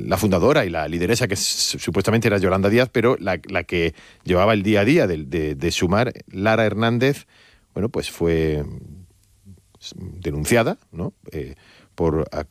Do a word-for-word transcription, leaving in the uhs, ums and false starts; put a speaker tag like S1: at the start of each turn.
S1: la fundadora y la lideresa, que supuestamente era Yolanda Díaz, pero la, la que llevaba el día a día de, de, de Sumar, Lara Hernández, bueno, pues fue denunciada, ¿no? Eh, por